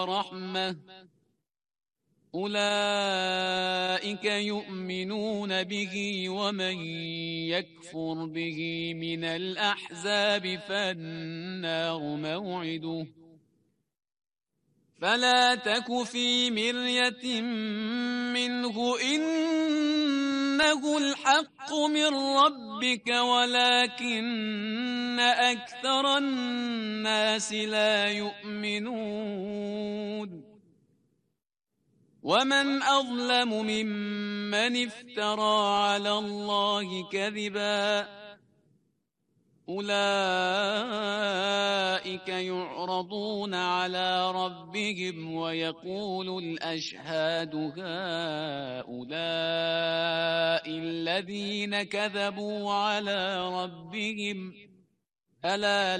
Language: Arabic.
ورحمة أولئك يؤمنون به ومن يكفر به من الأحزاب فالنار موعده فلا تك في مرية منه إنه الحق من ربك ولكن أكثر الناس لا يؤمنون ومن أظلم ممن افترى على الله كذبا أولئك يعرضون على ربهم ويقول الأشهاد هؤلاء الذين كذبوا على ربهم ألا